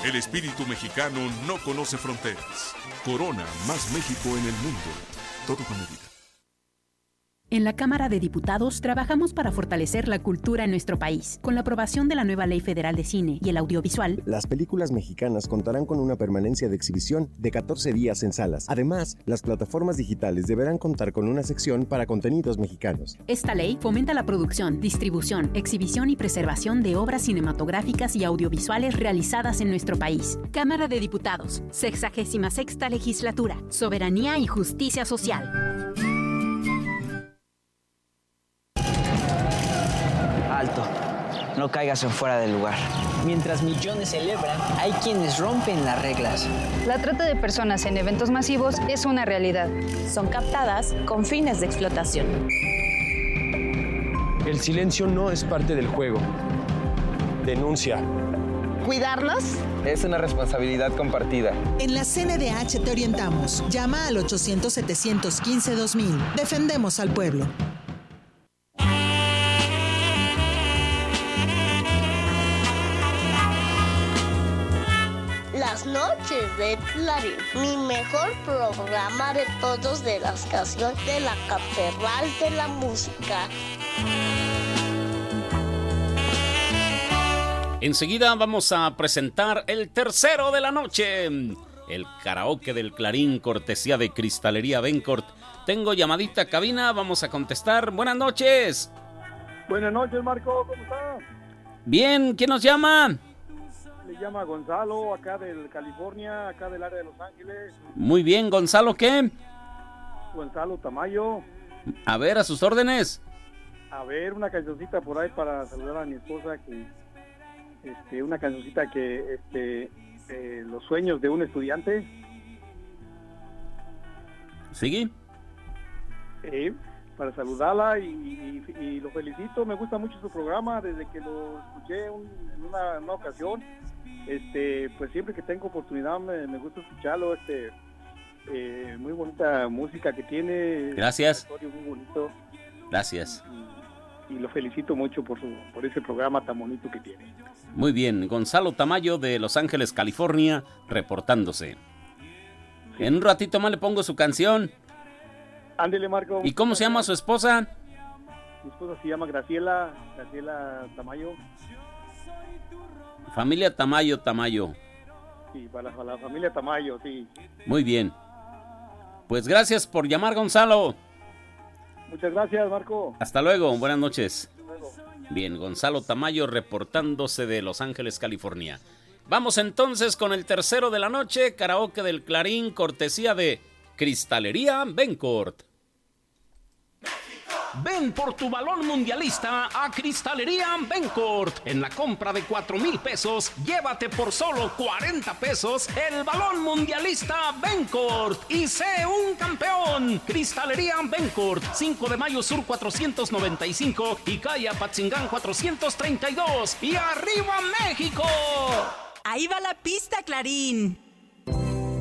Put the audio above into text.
El espíritu mexicano no conoce fronteras. Corona, más México en el mundo. Todo con medida. En la Cámara de Diputados trabajamos para fortalecer la cultura en nuestro país. Con la aprobación de la nueva Ley Federal de Cine y el Audiovisual, las películas mexicanas contarán con una permanencia de exhibición de 14 días en salas. Además, las plataformas digitales deberán contar con una sección para contenidos mexicanos. Esta ley fomenta la producción, distribución, exhibición y preservación de obras cinematográficas y audiovisuales realizadas en nuestro país. Cámara de Diputados, 66ª Legislatura, Soberanía y Justicia Social. Alto, no caigas en fuera del lugar. Mientras millones celebran, hay quienes rompen las reglas. La trata de personas en eventos masivos es una realidad. Son captadas con fines de explotación. El silencio no es parte del juego. Denuncia. ¿Cuidarlos? Es una responsabilidad compartida. En la CNDH te orientamos. Llama al 800-715-2000. Defendemos al pueblo. Las noches de Clarín, mi mejor programa de todos, de las canciones de la Catedral de la Música. Enseguida vamos a presentar el tercero de la noche, el karaoke del Clarín, cortesía de Cristalería Bencourt. Tengo llamadita a cabina, vamos a contestar. Buenas noches. Buenas noches, Marco, ¿cómo está? Bien, ¿quién nos llama? Le llama Gonzalo, acá de California, acá del área de Los Ángeles. Muy bien, ¿Gonzalo qué? Gonzalo Tamayo. A ver, a sus órdenes. A ver, una cancioncita por ahí para saludar a mi esposa, que una cancioncita que los sueños de un estudiante. ¿Sigue? Para saludarla y lo felicito, me gusta mucho su programa desde que lo escuché en una ocasión. Pues siempre que tengo oportunidad me gusta escucharlo. Muy bonita música que tiene. Gracias. Muy bonito. Gracias. Y lo felicito mucho por ese programa tan bonito que tiene. Muy bien, Gonzalo Tamayo de Los Ángeles, California, reportándose. Sí. En un ratito más le pongo su canción. Ándele, Marco. ¿Y cómo se llama su esposa? Mi esposa se llama Graciela Tamayo. Familia Tamayo. Sí, para la familia Tamayo, sí. Muy bien. Pues gracias por llamar, Gonzalo. Muchas gracias, Marco. Hasta luego, buenas noches. Hasta luego. Bien, Gonzalo Tamayo reportándose de Los Ángeles, California. Vamos entonces con el tercero de la noche, karaoke del Clarín, cortesía de Cristalería Bencourt. Ven por tu balón mundialista a Cristalería Bencourt. En la compra de 4,000 pesos, llévate por solo 40 pesos el balón mundialista Bencourt y sé un campeón. Cristalería Bencourt, 5 de Mayo Sur 495 y calle Apatzingán 432. ¡Y arriba México! Ahí va la pista, Clarín.